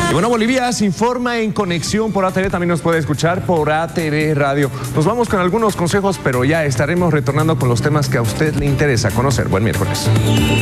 Y bueno, Bolivia se informa en conexión por ATV, también nos puede escuchar por ATV Radio. Nos vamos con algunos consejos, pero ya estaremos retornando con los temas que a usted le interesa conocer. Buen miércoles.